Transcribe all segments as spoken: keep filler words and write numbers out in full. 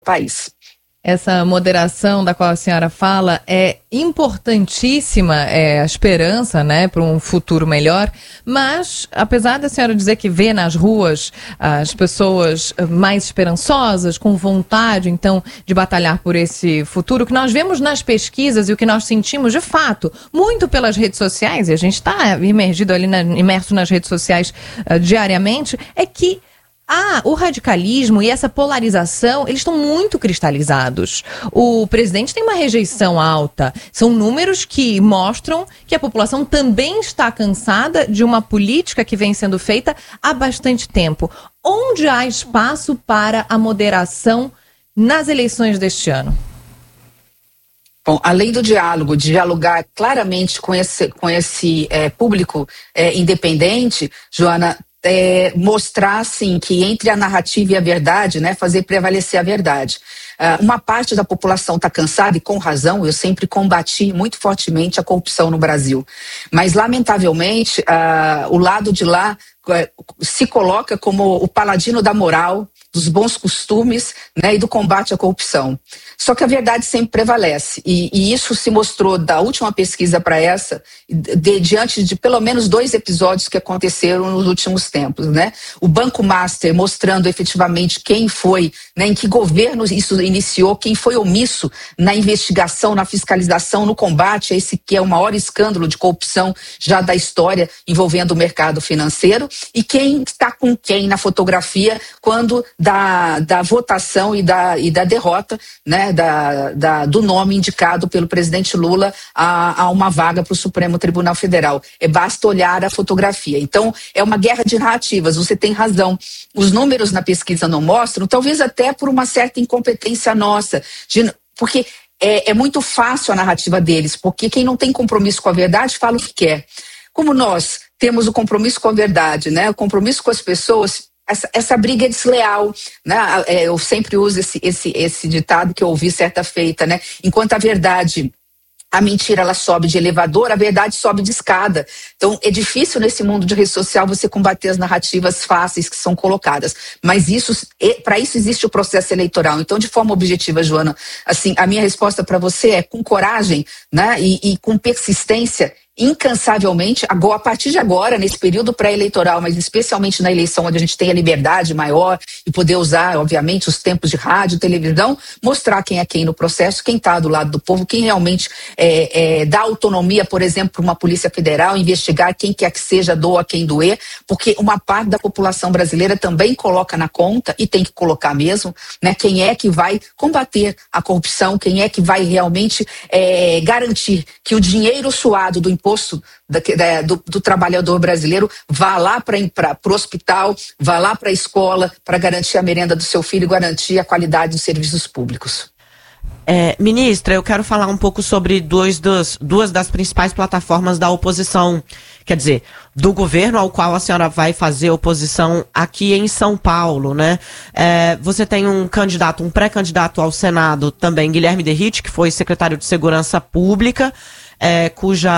país. Essa moderação da qual a senhora fala é importantíssima, é a esperança, né, para um futuro melhor, mas apesar da senhora dizer que vê nas ruas as pessoas mais esperançosas, com vontade, então, de batalhar por esse futuro, o que nós vemos nas pesquisas e o que nós sentimos, de fato, muito pelas redes sociais, e a gente está imergido ali, na, imerso nas redes sociais uh, diariamente, é que Ah, o radicalismo e essa polarização, eles estão muito cristalizados. O presidente tem uma rejeição alta. São números que mostram que a população também está cansada de uma política que vem sendo feita há bastante tempo. Onde há espaço para a moderação nas eleições deste ano? Bom, além do diálogo, de dialogar claramente com esse, com esse é, público é, independente, Joana, É, mostrar assim que entre a narrativa e a verdade, né, fazer prevalecer a verdade. Uh, uma parte da população está cansada e com razão. Eu sempre combati muito fortemente a corrupção no Brasil, mas lamentavelmente uh, o lado de lá uh, se coloca como o paladino da moral, dos bons costumes, né, e do combate à corrupção. Só que a verdade sempre prevalece, e, e isso se mostrou da última pesquisa para essa, de, diante de pelo menos dois episódios que aconteceram nos últimos tempos, né? O Banco Master mostrando efetivamente quem foi, né, em que governo isso iniciou, quem foi omisso na investigação, na fiscalização, no combate a esse que é o maior escândalo de corrupção já da história envolvendo o mercado financeiro, e quem está com quem na fotografia quando da, da votação e da, e da derrota, né, da, da, do nome indicado pelo presidente Lula a, a uma vaga para o Supremo Tribunal Federal. É, basta olhar a fotografia. Então, é uma guerra de narrativas, você tem razão. Os números na pesquisa não mostram, talvez até por uma certa incompetência nossa, de, porque é, é muito fácil a narrativa deles, porque quem não tem compromisso com a verdade fala o que quer. Como nós temos o compromisso com a verdade, né, o compromisso com as pessoas, Essa, essa briga é desleal, né? Eu sempre uso esse, esse, esse ditado que eu ouvi certa feita, né? Enquanto a verdade, a mentira, ela sobe de elevador, a verdade sobe de escada. Então, é difícil nesse mundo de rede social você combater as narrativas fáceis que são colocadas. Mas isso, para isso existe o processo eleitoral. Então, de forma objetiva, Joana, assim, a minha resposta para você é com coragem, né? E, e com persistência, incansavelmente, agora, a partir de agora, nesse período pré-eleitoral, mas especialmente na eleição onde a gente tem a liberdade maior e poder usar, obviamente, os tempos de rádio, televisão, mostrar quem é quem no processo, quem está do lado do povo, quem realmente é, é, dá autonomia, por exemplo, para uma Polícia Federal, investigar quem quer que seja, doa quem doer, porque uma parte da população brasileira também coloca na conta, e tem que colocar mesmo, né, quem é que vai combater a corrupção, quem é que vai realmente é, garantir que o dinheiro suado do imposto Da, da, do, do trabalhador brasileiro vá lá para o hospital, vá lá para a escola, para garantir a merenda do seu filho e garantir a qualidade dos serviços públicos. É, ministra, eu quero falar um pouco sobre dois dos, duas das principais plataformas da oposição, quer dizer, do governo ao qual a senhora vai fazer oposição aqui em São Paulo, né? É, você tem um candidato, um pré-candidato ao Senado também, Guilherme Derrite, que foi secretário de Segurança Pública, É, cuja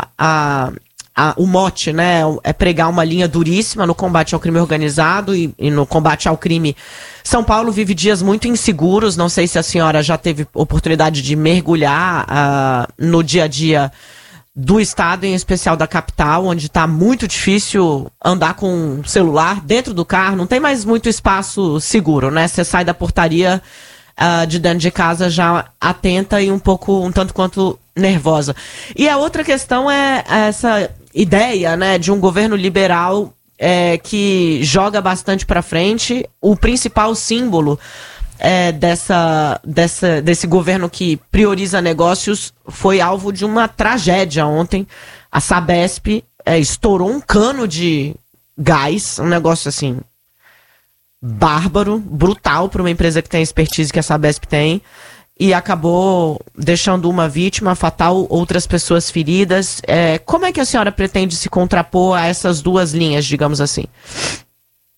a, a, o mote, né, é pregar uma linha duríssima no combate ao crime organizado e, e no combate ao crime. São Paulo vive dias muito inseguros, não sei se a senhora já teve oportunidade de mergulhar uh, no dia a dia do estado, em especial da capital, onde está muito difícil andar com celular dentro do carro, não tem mais muito espaço seguro, né? Você sai da portaria uh, de dentro de casa já atenta e um pouco, um tanto quanto nervosa. E a outra questão é essa ideia, né, de um governo liberal é, que joga bastante para frente. O principal símbolo é, dessa, dessa, desse governo que prioriza negócios foi alvo de uma tragédia ontem. A Sabesp é, estourou um cano de gás, um negócio assim bárbaro, brutal para uma empresa que tem a expertise que a Sabesp tem, e acabou deixando uma vítima fatal, outras pessoas feridas. É, como é que a senhora pretende se contrapor a essas duas linhas, digamos assim?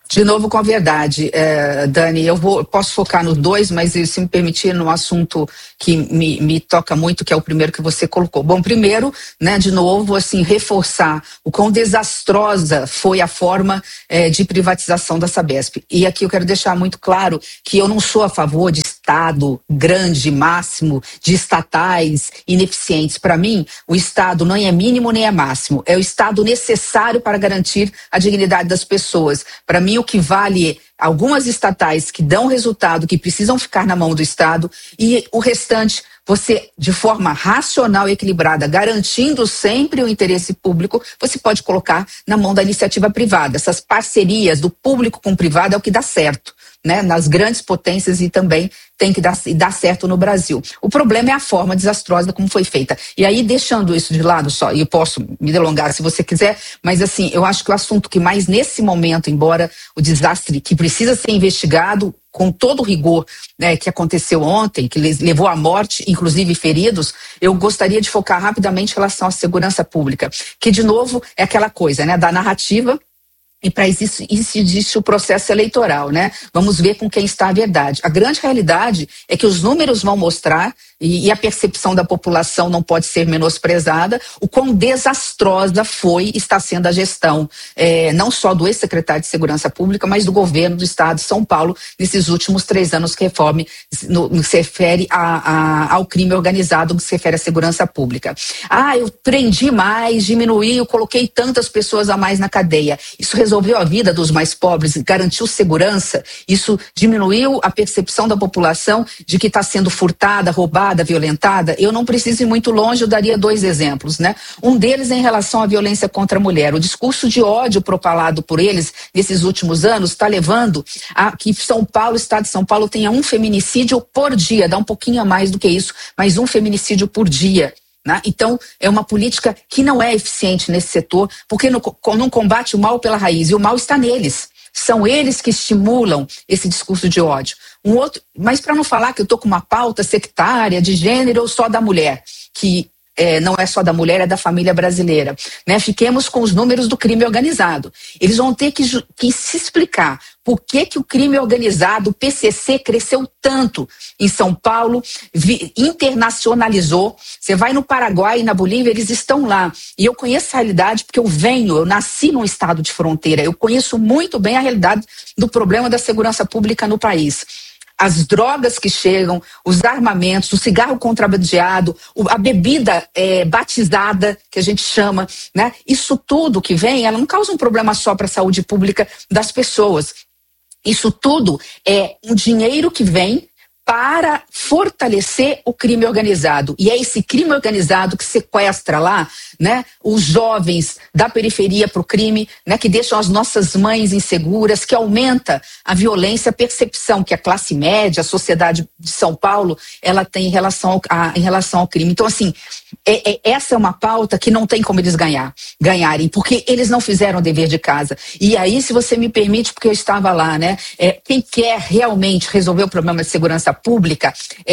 De novo com a verdade, é, Dani, eu vou, posso focar nos dois, mas se me permitir, no assunto que me, me toca muito, que é o primeiro que você colocou. Bom, primeiro, né, de novo, assim, reforçar o quão desastrosa foi a forma é, de privatização da Sabesp. E aqui eu quero deixar muito claro que eu não sou a favor de Estado grande, máximo, de estatais ineficientes. Para mim, o Estado não é mínimo nem é máximo, é o Estado necessário para garantir a dignidade das pessoas. Para mim, o que vale é algumas estatais que dão resultado, que precisam ficar na mão do Estado, e o restante, você, de forma racional e equilibrada, garantindo sempre o interesse público, você pode colocar na mão da iniciativa privada. Essas parcerias do público com o privado é o que dá certo, né, nas grandes potências, e também tem que dar, dar certo no Brasil. O problema é a forma desastrosa como foi feita. E aí, deixando isso de lado só, e eu posso me delongar se você quiser, mas assim, eu acho que o assunto que mais nesse momento, embora o desastre que precisa ser investigado com todo o rigor, né, que aconteceu ontem, que levou à morte, inclusive feridos, eu gostaria de focar rapidamente em relação à segurança pública, que de novo é aquela coisa, né, da narrativa. E para isso, isso existe o processo eleitoral, né? Vamos ver com quem está a verdade. A grande realidade é que os números vão mostrar, e, e a percepção da população não pode ser menosprezada, o quão desastrosa foi, está sendo a gestão, é, não só do ex-secretário de Segurança Pública, mas do governo do Estado de São Paulo, nesses últimos três anos que reforme, no, no que se refere a, a, ao crime organizado, no que se refere à segurança pública. Ah, eu prendi mais, diminuí, eu coloquei tantas pessoas a mais na cadeia. Isso resolveu resolveu a vida dos mais pobres, garantiu segurança, isso diminuiu a percepção da população de que está sendo furtada, roubada, violentada. Eu não preciso ir muito longe, eu daria dois exemplos, né? Um deles é em relação à violência contra a mulher. O discurso de ódio propalado por eles nesses últimos anos está levando a que São Paulo, o Estado de São Paulo, tenha um feminicídio por dia, dá um pouquinho a mais do que isso, mas um feminicídio por dia. Né? Então, é uma política que não é eficiente nesse setor, porque não, não combate o mal pela raiz, e o mal está neles. São eles que estimulam esse discurso de ódio. Um outro, mas para não falar que eu estou com uma pauta sectária de gênero ou só da mulher, que é, não é só da mulher, é da família brasileira. Né? Fiquemos com os números do crime organizado. Eles vão ter que, que se explicar por que, que o crime organizado, o P C C, cresceu tanto em São Paulo, vi, internacionalizou. Você vai no Paraguai e na Bolívia, eles estão lá. E eu conheço a realidade porque eu venho, eu nasci num estado de fronteira. Eu conheço muito bem a realidade do problema da segurança pública no país. As drogas que chegam, os armamentos, o cigarro contrabandeado, a bebida é, batizada, que a gente chama, né? Isso tudo que vem, ela não causa um problema só para a saúde pública das pessoas. Isso tudo é um dinheiro que vem para fortalecer o crime organizado. E é esse crime organizado que sequestra lá, né, os jovens da periferia para o crime, né, que deixam as nossas mães inseguras, que aumenta a violência, a percepção que a classe média, a sociedade de São Paulo, ela tem em relação ao, a, em relação ao crime. Então, assim, é, é, essa é uma pauta que não tem como eles ganhar, ganharem, porque eles não fizeram o dever de casa. E aí, se você me permite, porque eu estava lá, né, é, quem quer realmente resolver o problema de segurança pública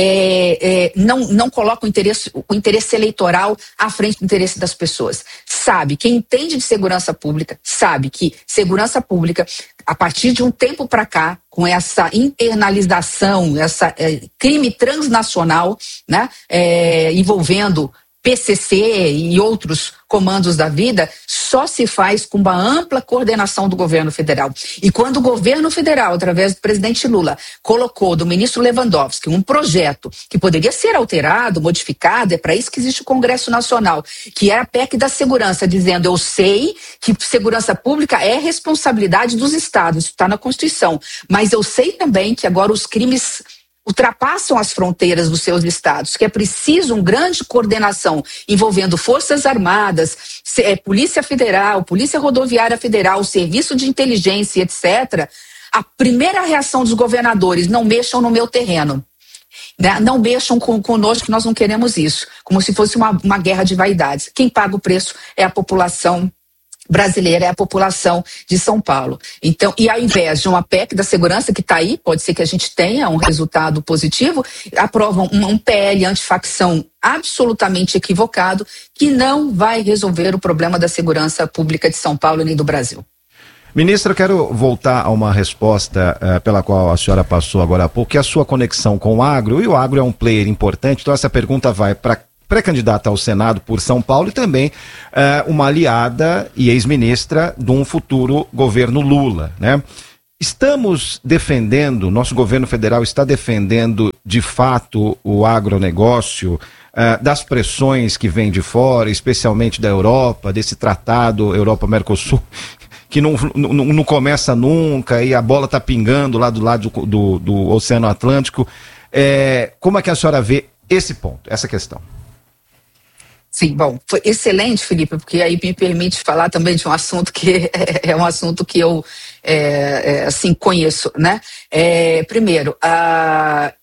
é, é, não, não coloca o interesse, o interesse eleitoral à frente do interesse das pessoas. Sabe, quem entende de segurança pública, sabe que segurança pública, a partir de um tempo para cá, com essa internalização, essa é, crime transnacional, né, é, envolvendo P C C e outros comandos da vida, só se faz com uma ampla coordenação do governo federal. E quando o governo federal, através do presidente Lula, colocou do ministro Lewandowski um projeto que poderia ser alterado, modificado, é para isso que existe o Congresso Nacional, que é a P E C da segurança, dizendo, eu sei que segurança pública é responsabilidade dos estados, isso está na Constituição, mas eu sei também que agora os crimes ultrapassam as fronteiras dos seus estados, que é preciso uma grande coordenação envolvendo Forças Armadas, Polícia Federal, Polícia Rodoviária Federal, Serviço de Inteligência, etcétera. A primeira reação dos governadores, não mexam no meu terreno. Né? Não mexam com, conosco, que nós não queremos isso. Como se fosse uma, uma guerra de vaidades. Quem paga o preço é a população brasileira, é a população de São Paulo. Então, e ao invés de uma P E C da segurança que está aí, pode ser que a gente tenha um resultado positivo, aprovam um, um P L antifacção absolutamente equivocado, que não vai resolver o problema da segurança pública de São Paulo nem do Brasil. Ministra, eu quero voltar a uma resposta uh, pela qual a senhora passou agora há pouco, que é a sua conexão com o agro, e o agro é um player importante, então essa pergunta vai para pré-candidata ao Senado por São Paulo e também uh, uma aliada e ex-ministra de um futuro governo Lula, né? Estamos defendendo, nosso governo federal está defendendo de fato o agronegócio, uh, das pressões que vêm de fora, especialmente da Europa, desse tratado Europa-Mercosul, que não, não, não começa nunca e a bola está pingando lá do lado do, do, do Oceano Atlântico. É, como é que a senhora vê esse ponto, essa questão? Sim, bom, foi excelente, Felipe, porque aí me permite falar também de um assunto que é, é um assunto que eu, é, é, assim, conheço, né? É, primeiro, a,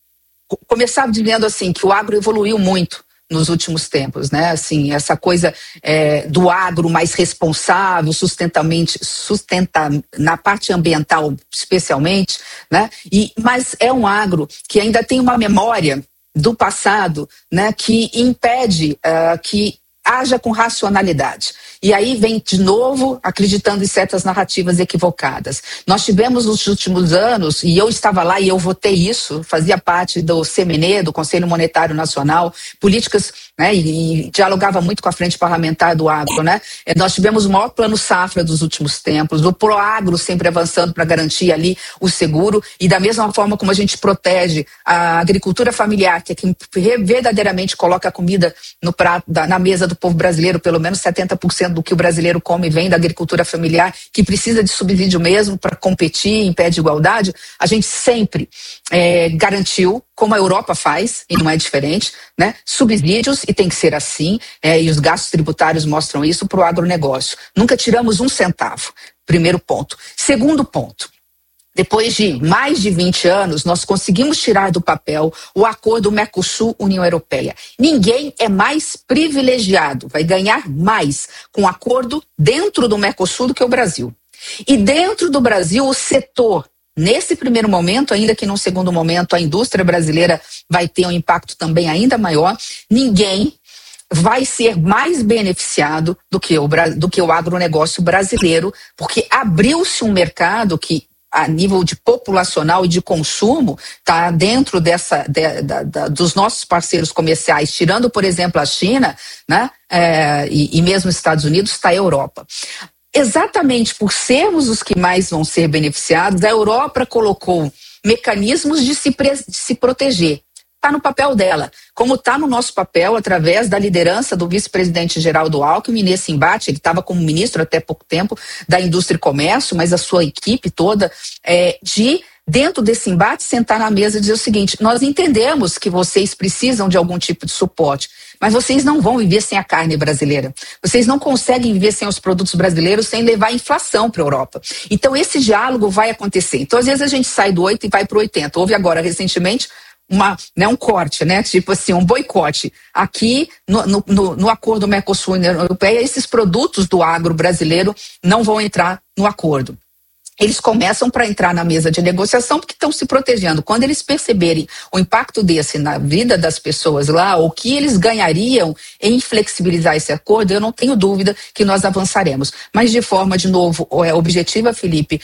começar dizendo assim que o agro evoluiu muito nos últimos tempos, né? Assim, essa coisa é, do agro mais responsável, sustentamente, sustenta na parte ambiental, especialmente, né? E, mas é um agro que ainda tem uma memória do passado, né? Que impede uh, que haja com racionalidade. E aí vem de novo acreditando em certas narrativas equivocadas. Nós tivemos nos últimos anos, e eu estava lá e eu votei isso, fazia parte do C M N E, do Conselho Monetário Nacional, políticas, né, e, e dialogava muito com a frente parlamentar do agro, né? Nós tivemos o maior plano safra dos últimos tempos, o Proagro sempre avançando para garantir ali o seguro, e da mesma forma como a gente protege a agricultura familiar, que é quem verdadeiramente coloca a comida no prato, da, na mesa do povo brasileiro, pelo menos setenta por cento do que o brasileiro come vem da agricultura familiar, que precisa de subsídio mesmo para competir em pé de igualdade. A gente sempre é, garantiu, como a Europa faz, e não é diferente, né, subsídios, e tem que ser assim, é, e os gastos tributários mostram isso, para o agronegócio. Nunca tiramos um centavo, primeiro ponto. Segundo ponto, depois de mais de vinte anos, nós conseguimos tirar do papel o acordo Mercosul-União Europeia. Ninguém é mais privilegiado, vai ganhar mais com o acordo dentro do Mercosul do que o Brasil. E dentro do Brasil, o setor, nesse primeiro momento, ainda que num segundo momento a indústria brasileira vai ter um impacto também ainda maior, ninguém vai ser mais beneficiado do que o, do que o agronegócio brasileiro, porque abriu-se um mercado que, a nível de populacional e de consumo, está dentro dessa, de, da, da, dos nossos parceiros comerciais, tirando, por exemplo, a China, né, é, e, e mesmo os Estados Unidos, está a Europa. Exatamente por sermos os que mais vão ser beneficiados, a Europa colocou mecanismos de se, pre, de se proteger. Está no papel dela, como está no nosso papel através da liderança do vice-presidente Geraldo Alckmin nesse embate. Ele estava como ministro até pouco tempo da Indústria e Comércio, mas a sua equipe toda, é, de, dentro desse embate, sentar na mesa e dizer o seguinte: nós entendemos que vocês precisam de algum tipo de suporte, mas vocês não vão viver sem a carne brasileira. Vocês não conseguem viver sem os produtos brasileiros sem levar a inflação para a Europa. Então esse diálogo vai acontecer. Então às vezes a gente sai do oito e vai para o oitenta. Houve agora recentemente Uma, né, um corte, né, tipo assim, um boicote. Aqui, no, no, no acordo Mercosul-União Europeia, esses produtos do agro brasileiro não vão entrar no acordo. Eles começam para entrar na mesa de negociação porque estão se protegendo. Quando eles perceberem o impacto desse na vida das pessoas lá, o que eles ganhariam em flexibilizar esse acordo, eu não tenho dúvida que nós avançaremos. Mas de forma, de novo, objetiva, Felipe,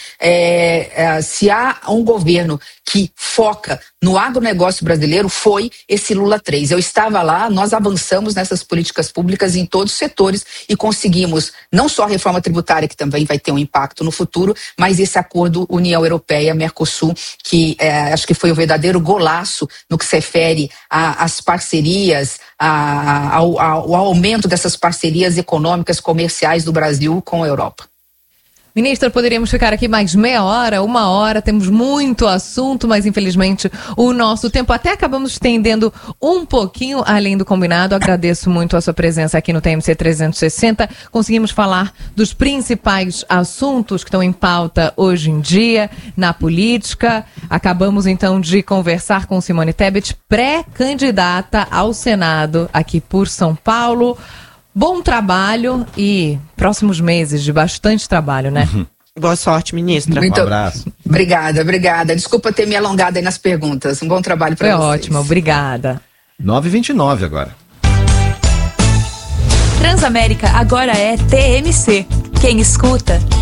é, é, se há um governo que foca no agronegócio brasileiro, foi esse Lula três. Eu estava lá, nós avançamos nessas políticas públicas em todos os setores e conseguimos não só a reforma tributária, que também vai ter um impacto no futuro, mas esse acordo União Europeia-Mercosul, que é, acho que foi o verdadeiro golaço no que se refere às parcerias, a, ao, ao aumento dessas parcerias econômicas, comerciais do Brasil com a Europa. Ministra, poderíamos ficar aqui mais meia hora, uma hora, temos muito assunto, mas infelizmente o nosso tempo até acabamos estendendo um pouquinho além do combinado. Agradeço muito a sua presença aqui no T M C trezentos e sessenta. Conseguimos falar dos principais assuntos que estão em pauta hoje em dia na política. Acabamos então de conversar com Simone Tebet, pré-candidata ao Senado aqui por São Paulo. Bom trabalho e próximos meses de bastante trabalho, né? Uhum. Boa sorte, ministra. Muito um abraço. Obrigada, obrigada. Desculpa ter me alongado aí nas perguntas. Um bom trabalho para vocês. Foi ótimo, obrigada. nove e vinte e nove agora. Transamérica agora é T M C. Quem escuta